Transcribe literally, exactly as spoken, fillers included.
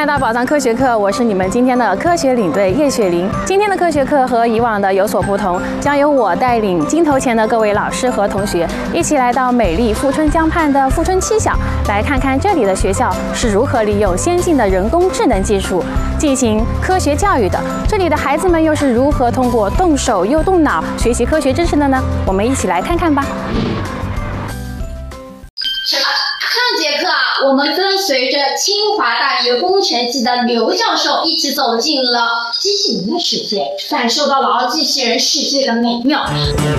来到宝藏科学课，我是你们今天的科学领队叶雪玲。今天的科学课和以往的有所不同，将由我带领镜头前的各位老师和同学一起来到美丽富春江畔的富春七小，来看看这里的学校是如何利用先进的人工智能技术进行科学教育的。这里的孩子们又是如何通过动手又动脑学习科学知识的呢？我们一起来看看吧。 上节课啊，我们跟随着清华大学工程系的刘教授一起走进了机器人的世界，感受到了机器人世界的美妙。